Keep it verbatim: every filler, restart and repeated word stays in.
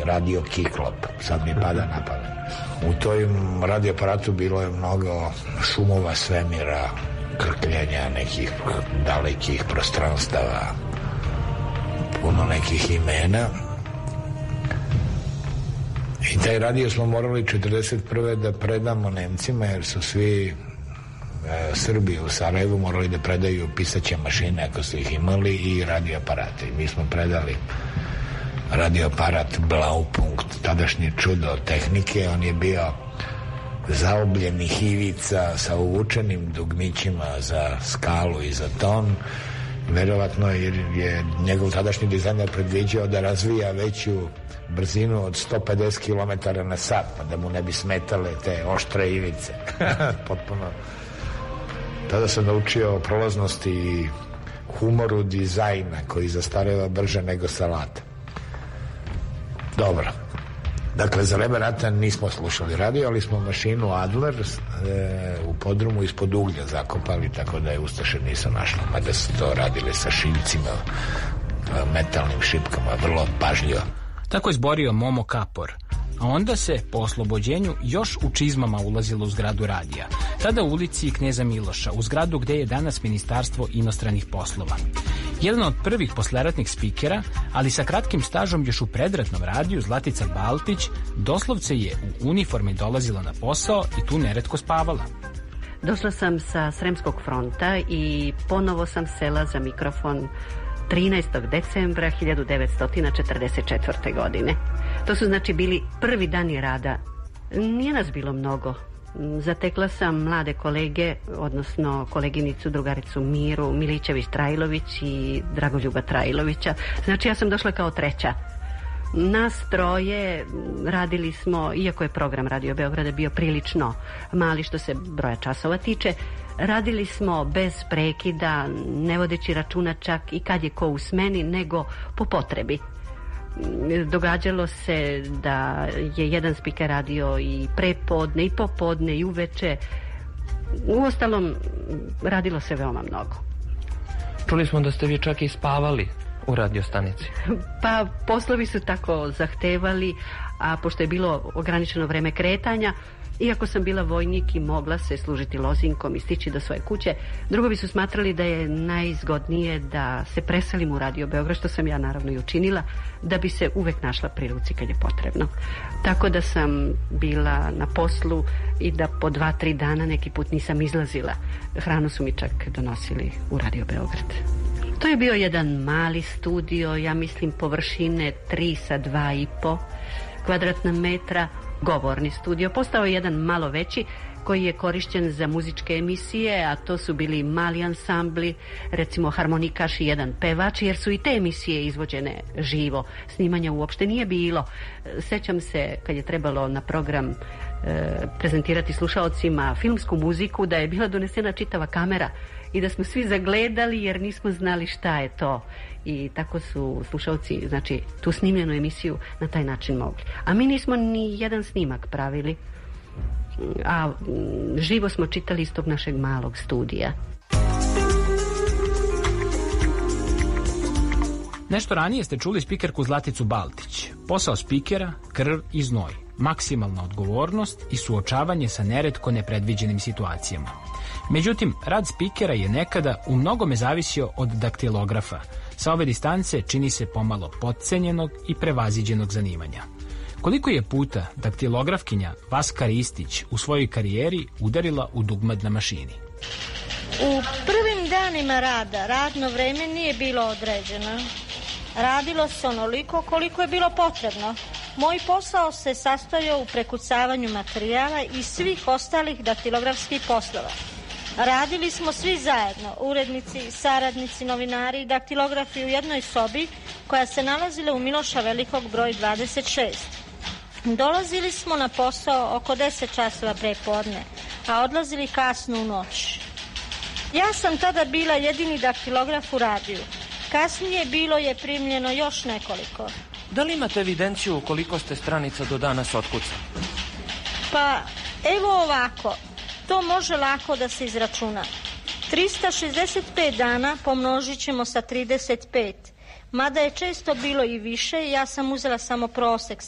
radio Kiklop, sad mi pada na pamet. U tom radioaparatu bilo je mnogo šumova svemira, krkljenja nekih dalekih prostranstava, puno nekih imena. I taj radio smo morali četrdeset prve da predamo Nemcima, jer su svi e, Srbi u Sarajevu morali da predaju pisaće mašine ako su ih imali i radioaparate. I mi smo predali radioaparat Blaupunkt, tadašnje čudo tehnike. On je bio zaobljenih ivica sa uvučenim dugmićima za skalu i za ton. Verovatno jer je njegov tadašnji dizajner predviđao da razvija veću brzinu od sto pedeset kilometara na sat, pa da mu ne bi smetale te oštre ivice. Potpuno. Tada sam naučio o prolaznosti i humoru dizajna koji zastareva brže nego salata. Dobro. Dakle, za vreme rata nismo slušali radio, ali smo mašinu Adler e, u podrumu ispod uglja zakopali, tako da je ustaše nisu našli. Mada su to radili sa šiljcima, metalnim šipkama, vrlo pažljivo. Tako je zborio Momo Kapor. A onda se, po oslobođenju, još u čizmama ulazilo u zgradu radija. Tada u ulici Kneza Miloša, u zgradu gde je danas Ministarstvo inostranih poslova. Jedan od prvih posleratnih spikera, ali sa kratkim stažom još u predratnom radiju, Zlatica Baltić, doslovce je u uniformi dolazila na posao i tu neretko spavala. Došla sam sa Sremskog fronta i ponovo sam sela za mikrofon trinaestog decembra hiljadu devetsto četrdeset četvrte. godine. To su znači bili prvi dani rada. Nije nas bilo mnogo. Zatekla sam mlade kolege, odnosno koleginicu, drugaricu Miru Milićević-Trajlović i Dragoljuba Trajlovića. Znači ja sam došla kao treća. Nas troje radili smo, iako je program Radio Beograda bio prilično mali što se broja časova tiče, radili smo bez prekida, ne vodeći računa čak i kad je ko u smeni, nego po potrebi. Događalo se da je jedan spiker radio i prepodne, i popodne, i uveče. Uostalom, radilo se veoma mnogo. Čuli smo da ste vi čak i spavali u radiostanici. Pa poslovi su tako zahtevali, a pošto je bilo ograničeno vreme kretanja, iako sam bila vojnik i mogla se služiti lozinkom i stići do svoje kuće, drugovi su smatrali da je najzgodnije da se preselim u Radio Beograd, što sam ja naravno i učinila, da bi se uvek našla pri ruci kad je potrebno. Tako da sam bila na poslu i da po dva, tri dana neki put nisam izlazila. Hranu su mi čak donosili u Radio Beograd. To je bio jedan mali studio, ja mislim površine tri sa dva i po kvadratna metra, govorni studio. Postao je jedan malo veći koji je korišćen za muzičke emisije, a to su bili mali ansambli, recimo harmonikaš i jedan pevač, jer su i te emisije izvođene živo. Snimanja uopšte nije bilo. Sećam se kad je trebalo na program e, prezentirati slušaocima filmsku muziku, da je bila donesena čitava kamera i da smo svi zagledali jer nismo znali šta je to. I tako su slušalci, znači, tu snimljenu emisiju na taj način mogli. A mi nismo ni jedan snimak pravili, a živo smo čitali iz tog našeg malog studija. Nešto ranije ste čuli spikerku Zlaticu Baltić. Posao spikera, krv i znoj, maksimalna odgovornost i suočavanje sa neretko nepredviđenim situacijama. Međutim, rad spikera je nekada u mnogome zavisio od daktilografa. Sa ove distance čini se pomalo potcenjenog i prevaziđenog zanimanja. Koliko je puta daktilografkinja Vaska Ristić u svojoj karijeri udarila u dugmad na mašini? U prvim danima rada radno vreme nije bilo određeno. Radilo se onoliko koliko je bilo potrebno. Moj posao se sastojao u prekucavanju materijala i svih ostalih daktilografskih poslova. Radili smo svi zajedno, urednici, saradnici, novinari i daktilografi u jednoj sobi koja se nalazila u Miloša Velikog broj dvadeset šest. Dolazili smo na posao oko deset časova pre podne, a odlazili kasno u noć. Ja sam tada bila jedini daktilograf u radiju. Kasnije bilo je primljeno još nekoliko. Da li imate evidenciju koliko ste stranica do danas otkucali? Pa, evo ovako. To može lako da se izračuna. trista šezdeset pet dana pomnožit ćemo sa trideset pet. Mada je često bilo i više, ja sam uzela samo prosek